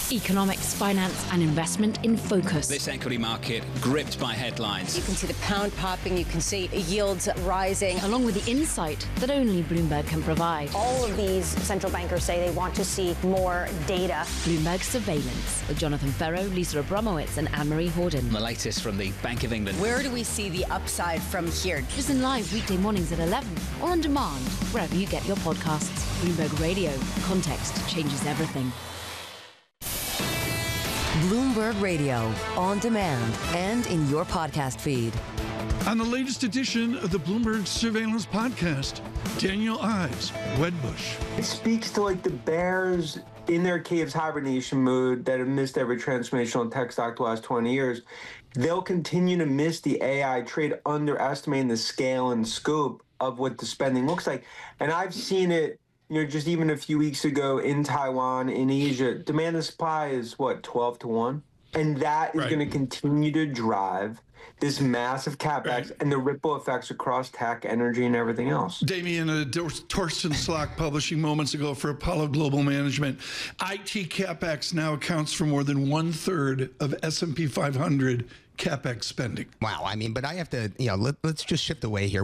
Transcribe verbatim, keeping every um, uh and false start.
Economics, finance, and investment in focus. This equity market gripped by headlines. You can see the pound popping, you can see yields rising. Along with the insight that only Bloomberg can provide. All of these central bankers say they want to see more data. Bloomberg Surveillance with Jonathan Ferro, Lisa Abramowitz, and Anne-Marie Horden. The latest from the Bank of England. Where do we see the upside from here? Listen live weekday mornings at eleven or on demand wherever you get your podcasts. Bloomberg Radio. Context changes everything. Bloomberg Radio, on demand and in your podcast feed. On the latest edition of the Bloomberg Surveillance Podcast, Daniel Ives, Wedbush. It speaks to like the bears in their caves hibernation mode that have missed every transformational tech stock the last twenty years. They'll continue to miss the A I trade, underestimating the scale and scope of what the spending looks like. And I've seen it, you know, just even a few weeks ago in Taiwan, in Asia, demand and supply is what, twelve to one? And that is right. going to continue to drive this massive CapEx right. and the ripple effects across tech, energy, and everything else. Damien, uh, Torsten Slok publishing moments ago for Apollo Global Management. I T CapEx now accounts for more than one third of S and P five hundred CapEx spending. Wow. I mean, but I have to, you know, let, let's just shift away here.